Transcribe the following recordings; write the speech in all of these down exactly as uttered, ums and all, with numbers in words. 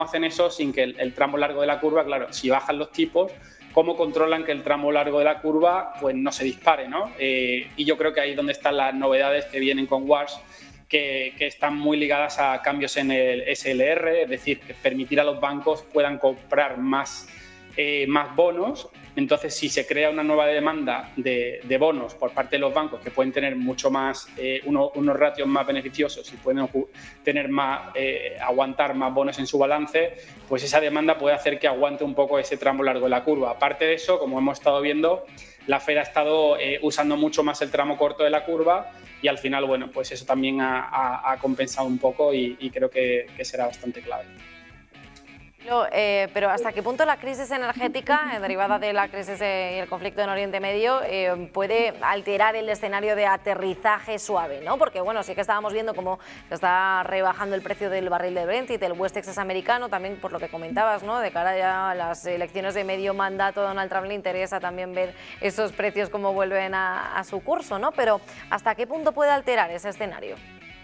hacen eso sin que el, el tramo largo de la curva, claro, si bajan los tipos, ¿cómo controlan que el tramo largo de la curva pues no se dispare, ¿no? Eh, y yo creo que ahí es donde están las novedades que vienen con Wars, que, que están muy ligadas a cambios en el S L R, es decir, que permitir a los bancos puedan comprar más, eh, más bonos. Entonces, si se crea una nueva demanda de, de bonos por parte de los bancos que pueden tener mucho más, eh, uno, unos ratios más beneficiosos y pueden tener más, eh, aguantar más bonos en su balance, pues esa demanda puede hacer que aguante un poco ese tramo largo de la curva. Aparte de eso, como hemos estado viendo, la Fed ha estado eh, usando mucho más el tramo corto de la curva y al final, bueno, pues eso también ha, ha, ha compensado un poco y, y creo que, que será bastante clave. Pero, eh, pero ¿hasta qué punto la crisis energética, eh, derivada de la crisis y el conflicto en Oriente Medio, eh, puede alterar el escenario de aterrizaje suave, ¿no? Porque, bueno, sí que estábamos viendo cómo se está rebajando el precio del barril de Brent y del West Texas americano, también por lo que comentabas, ¿no? De cara ya a las elecciones de medio mandato, Donald Trump le interesa también ver esos precios cómo vuelven a, a su curso, ¿no? Pero ¿hasta qué punto puede alterar ese escenario?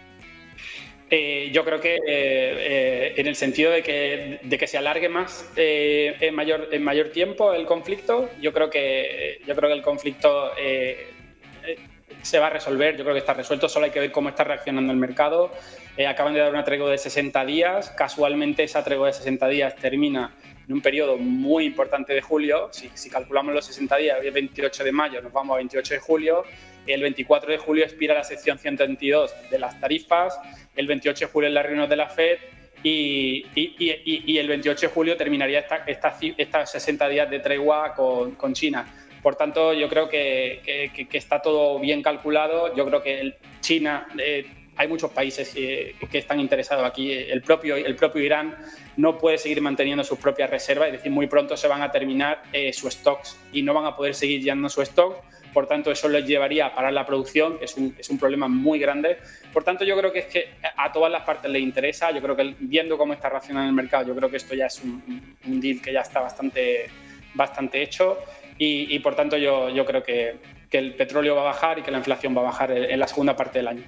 Eh, yo creo que eh, eh, en el sentido de que, de que se alargue más eh, en, mayor, en mayor tiempo el conflicto, yo creo que, yo creo que el conflicto eh, se va a resolver, yo creo que está resuelto, solo hay que ver cómo está reaccionando el mercado. Eh, acaban de dar una tregua de sesenta días, casualmente esa tregua de sesenta días termina en un periodo muy importante de julio. Si, si calculamos los sesenta días, hoy es veintiocho de mayo, nos vamos a veintiocho de julio, el veinticuatro de julio expira la sección ciento veintidós de las tarifas, el veintiocho de julio es la reunión de la Fed y, y, y, y el veintiocho de julio terminaría estas esta, esta sesenta días de tregua con, con China. Por tanto, yo creo que, que, que está todo bien calculado. Yo creo que el China, eh, hay muchos países que, que están interesados aquí. El propio, el propio Irán no puede seguir manteniendo sus propias reservas, es decir, muy pronto se van a terminar eh, sus stocks y no van a poder seguir llenando sus stocks. Por tanto, eso les llevaría a parar la producción, que es un, es un problema muy grande. Por tanto, yo creo que es que a todas las partes les interesa. Yo creo que viendo cómo está reaccionando el mercado, yo creo que esto ya es un, un deal que ya está bastante, bastante hecho y, y por tanto yo, yo creo que, que el petróleo va a bajar y que la inflación va a bajar en, en la segunda parte del año.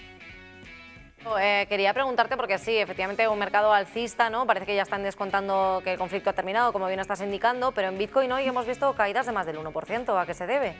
Eh, quería preguntarte, porque sí, efectivamente un mercado alcista, ¿no? Parece que ya están descontando que el conflicto ha terminado, como bien estás indicando, pero en Bitcoin hoy hemos visto caídas de más del uno por ciento. ¿A qué se debe?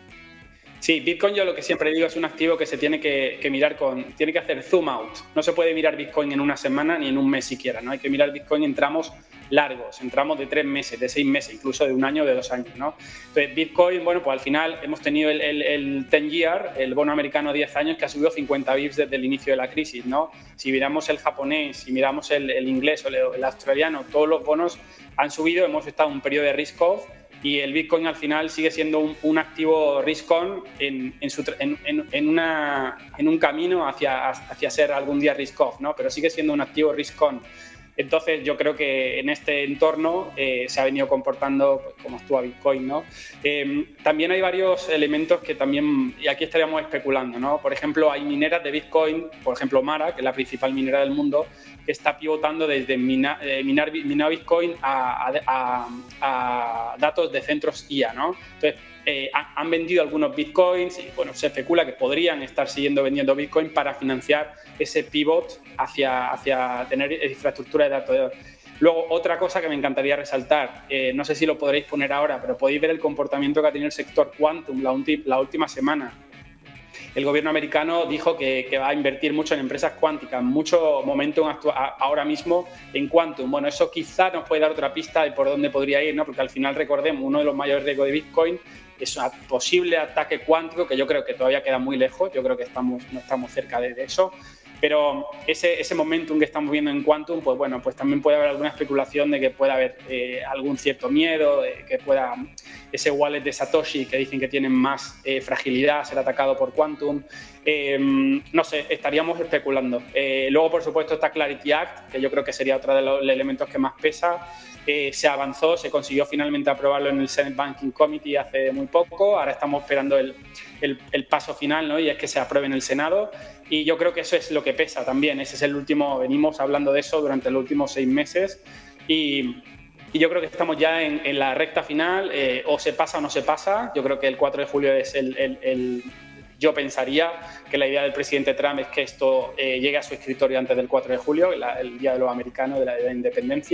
Sí, Bitcoin, yo lo que siempre digo, es un activo que se tiene que, que mirar con, tiene que hacer zoom out. No se puede mirar Bitcoin en una semana ni en un mes siquiera, ¿no? Hay que mirar Bitcoin en tramos largos, en tramos de tres meses, de seis meses, incluso de un año o de dos años, ¿no? Entonces, Bitcoin, bueno, pues al final hemos tenido el, el, el ten year, el bono americano a diez años, que ha subido cincuenta bips desde el inicio de la crisis, ¿no? Si miramos el japonés, si miramos el, el inglés o el, el australiano, todos los bonos han subido, hemos estado en un periodo de risk-off. Y el Bitcoin al final sigue siendo un, un activo risk-on en, en, en, en, una, en un camino hacia, hacia ser algún día risk-off, ¿no? Pero sigue siendo un activo risk-on. Entonces yo creo que en este entorno eh, se ha venido comportando pues, como actúa Bitcoin, ¿no? Eh, también hay varios elementos que también, y aquí estaríamos especulando, ¿no? Por ejemplo, hay mineras de Bitcoin, por ejemplo Mara, que es la principal minera del mundo, que está pivotando desde mina, eh, minar, minar Bitcoin a, a, a, a datos de centros I A, ¿no? Entonces, eh, han vendido algunos Bitcoins y, bueno, se especula que podrían estar siguiendo vendiendo Bitcoin para financiar ese pivot hacia, hacia tener infraestructura de datos. Luego, otra cosa que me encantaría resaltar, eh, no sé si lo podréis poner ahora, pero podéis ver el comportamiento que ha tenido el sector Quantum la, la última semana. El gobierno americano dijo que, que va a invertir mucho en empresas cuánticas, mucho momentum ahora mismo en Quantum. Bueno, eso quizá nos puede dar otra pista de por dónde podría ir, ¿no? Porque al final, recordemos, uno de los mayores riesgos de Bitcoin es un posible ataque cuántico, que yo creo que todavía queda muy lejos, yo creo que estamos, no estamos cerca de, de eso. Pero ese, ese momentum que estamos viendo en Quantum, pues bueno, pues también puede haber alguna especulación de que pueda haber eh, algún cierto miedo, de que pueda ese wallet de Satoshi que dicen que tienen más eh, fragilidad, ser atacado por Quantum. Eh, no sé, estaríamos especulando. Eh, luego, por supuesto, está Clarity Act, que yo creo que sería otro de los elementos que más pesa. Eh, se avanzó, se consiguió finalmente aprobarlo en el Senate Banking Committee hace muy poco. Ahora estamos esperando el, el, el paso final, ¿no? Y es que se apruebe en el Senado. Y yo creo que eso es lo que pesa también. Ese es el último, venimos hablando de eso durante los últimos seis meses. Y, y yo creo que estamos ya en, en la recta final. Eh, o se pasa o no se pasa. Yo creo que el cuatro de julio es el... el, el Yo pensaría que la idea del presidente Trump es que esto eh, llegue a su escritorio antes del cuatro de julio, la, el Día de los Americanos, de la, de la Independencia.